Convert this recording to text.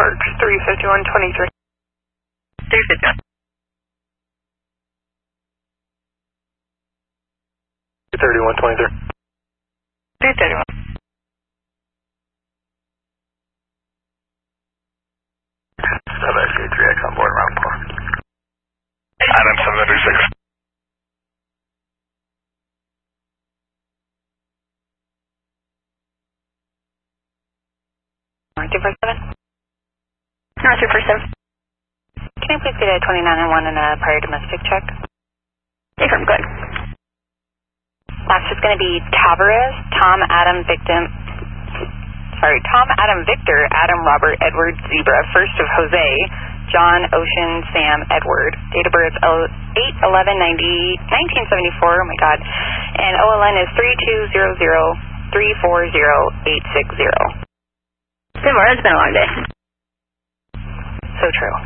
Arch 35123. 351. 3123. 331. Southern 3X on board round 4. Adam 736. North 247. North 247. Can I please get a 29 and 1 and a prior domestic check? Affirm, good. Last is going to be Tavares, Tom Adam Victor, Adam Robert Edward Zebra, first of Jose, John Ocean Sam Edward. Date of birth 8/11/1974. Oh my God. And OLN is 3200340860. Good morning, it's been a long day. So true.